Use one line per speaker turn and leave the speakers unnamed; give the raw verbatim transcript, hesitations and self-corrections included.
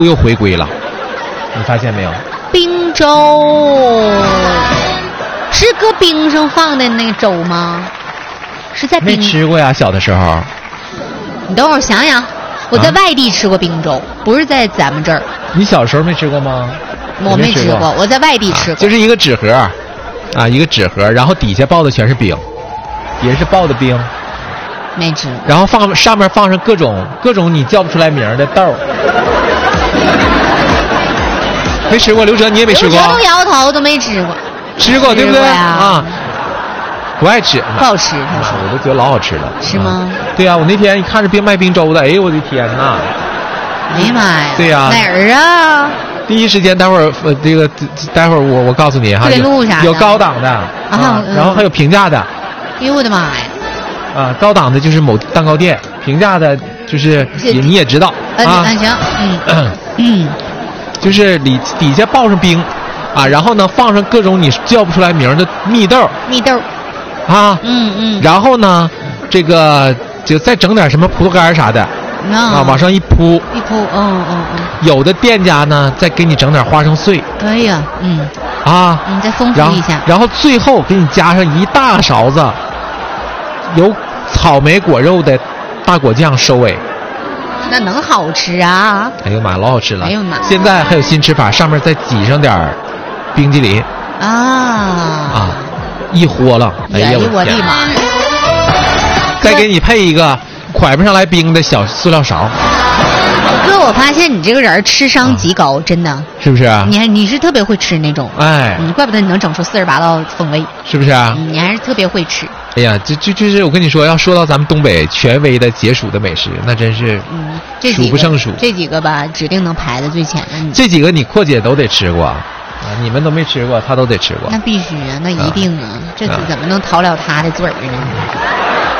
又回归了，你发现没有？
冰粥是搁冰上放的那个粥吗？是在冰？
没吃过呀，小的时候。
你等会儿想想，我在外地吃过冰粥，啊、不是在咱们这儿。
你小时候没吃过吗？
我没吃过，我在外地吃过。
啊、就是一个纸盒，啊，一个纸盒，然后底下包的全是冰，也是包的冰。
没吃过。
然后放上面放上各种各种你叫不出来名的豆。没吃过，刘哲你也没吃过。
刘哲都摇头，都没吃过。
吃过对不对啊？不爱吃，
不好吃，他说。
我都觉得老好吃了。
是吗？
嗯、对呀、啊，我那天一看着冰卖冰粥的，哎呦我的天哪！
哎呀妈呀！
对呀、啊。
哪儿啊？
第一时间，待会儿呃，这个待会儿我我告诉你哈，
有
有高档的啊，啊然后还有平价的。
哎呦我的妈呀！
啊，高档的就是某蛋糕店，平价的就是也你也知道啊。
行，嗯嗯，
就是里底下包上冰，啊，然后呢放上各种你叫不出来名的蜜豆，
蜜豆，
啊，
嗯嗯，
然后呢，这个就再整点什么葡萄干啥的。啊，往上一铺，
一铺，嗯嗯嗯。
有的店家呢，再给你整点花生碎。
哎呀，嗯。
啊，
你再丰富一下。
然后最后给你加上一大勺子有草莓果肉的大果酱收尾。
那能好吃啊？
哎呦妈，老好吃了！
哎呦妈！
现在还有新吃法，上面再挤上点冰激凌。
啊
啊，一豁了！
哎呀，我的妈！
再给你配一个。蒯不上来冰的小塑料勺。
哥，我发现你这个人吃商极高，啊、真的。
是不是？
你还你是特别会吃那种。
哎。
嗯，怪不得你能整出四十八道风味。
是不是啊？
嗯、你还是特别会吃。
哎呀，就就就是我跟你说，要说到咱们东北权威的解暑的美食，那真是
嗯
数不胜数。
这几个吧，指定能排在最前面。
这几个你阔姐都得吃过。啊，你们都没吃过，她都得吃过。
那必须啊，那一定啊，啊这怎么能逃了她的嘴儿呢？